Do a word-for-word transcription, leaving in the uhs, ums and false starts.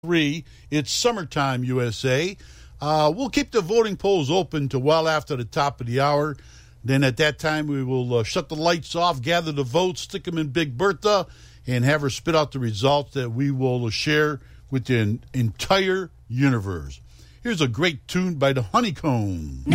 Three, it's summertime, U S A. Uh, we'll keep the voting polls open to well after the top of the hour. Then at that time, we will uh, shut the lights off, gather the votes, stick them in Big Bertha, and have her spit out the results that we will share with the entire universe. Here's a great tune by the Honeycomb.